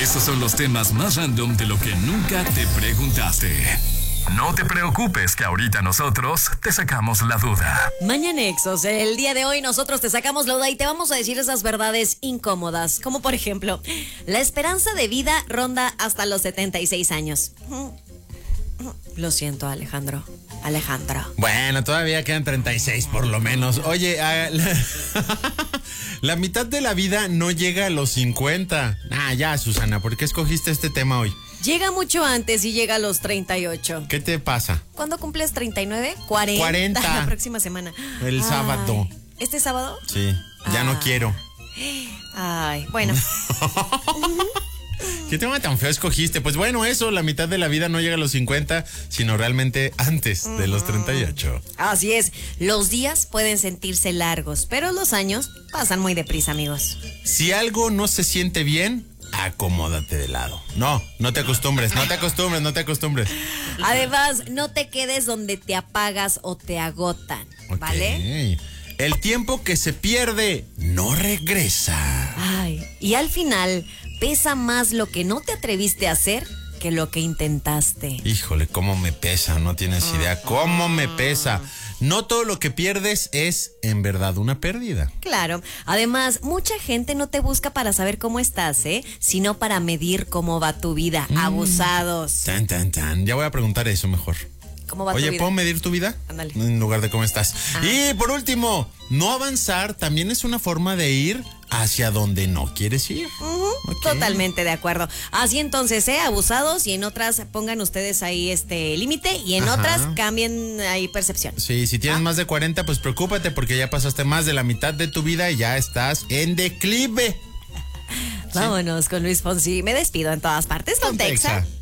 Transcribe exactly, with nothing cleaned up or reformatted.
Esos son los temas más random de lo que nunca te preguntaste. No te preocupes, que ahorita nosotros te sacamos la duda. Mañanexos, el día de hoy nosotros te sacamos la duda y te vamos a decir esas verdades incómodas, como por ejemplo, la esperanza de vida ronda hasta los setenta y seis años. Lo siento, Alejandro. Alejandro. Bueno, todavía quedan treinta y seis por lo menos. Oye, a, la, la mitad de la vida no llega a los cincuenta. Ah, ya, Susana, ¿por qué escogiste este tema hoy? Llega mucho antes y llega a los treinta y ocho. ¿Qué te pasa? ¿Cuándo cumples treinta y nueve? cuarenta. cuarenta. La próxima semana. El Ay, sábado. ¿Este sábado? Sí, ya Ay. no quiero. Ay, bueno. ¿Qué tema tan feo escogiste? Pues bueno, eso, la mitad de la vida no llega a los cincuenta, sino realmente antes de los treinta y ocho. Así es, los días pueden sentirse largos, pero los años pasan muy deprisa, amigos. Si algo no se siente bien, acomódate de lado. No, no te acostumbres, no te acostumbres, no te acostumbres. Además, no te quedes donde te apagas o te agotan, ¿vale? Ok. El tiempo que se pierde no regresa. Ay, y al final pesa más lo que no te atreviste a hacer que lo que intentaste. Híjole, cómo me pesa, no tienes idea cómo me pesa. No todo lo que pierdes es en verdad una pérdida. Claro, además, mucha gente no te busca para saber cómo estás, ¿eh? Sino para medir cómo va tu vida. Mm. Abusados. Tan, tan, tan. Ya voy a preguntar eso mejor. ¿Cómo va Oye, tu vida? ¿puedo medir tu vida? Ándale. En lugar de cómo estás. Ah. Y por último, no avanzar también es una forma de ir hacia donde no quieres ir. Uh-huh. Okay. Totalmente de acuerdo. Así entonces, ¿eh? Abusados, y en otras pongan ustedes ahí este límite y en Ajá. otras cambien ahí percepción. Sí, si tienes ¿Ah? más de cuarenta, pues preocúpate porque ya pasaste más de la mitad de tu vida y ya estás en declive. Vámonos ¿Sí? con Luis Fonsi. Me despido en todas partes. Con Texa.